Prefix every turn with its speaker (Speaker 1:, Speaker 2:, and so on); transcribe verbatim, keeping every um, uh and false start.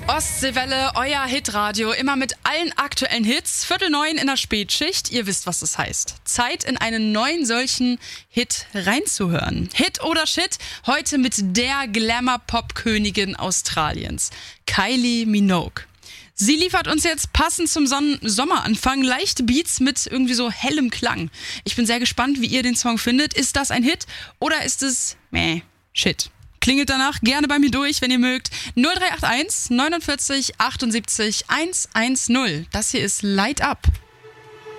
Speaker 1: Ostseewelle, euer Hitradio, immer mit allen aktuellen Hits. Viertel neun in der Spätschicht, ihr wisst, was das heißt. Zeit, in einen neuen solchen Hit reinzuhören. Hit oder Shit, heute mit der Glamour-Pop-Königin Australiens, Kylie Minogue. Sie liefert uns jetzt passend zum Son- Sommeranfang leichte Beats mit irgendwie so hellem Klang. Ich bin sehr gespannt, wie ihr den Song findet. Ist das ein Hit oder ist es meh, Shit? Klingelt danach gerne bei mir durch, wenn ihr mögt. null drei acht eins neunundvierzig achtundsiebzig hundertzehn. Das hier ist Light Up.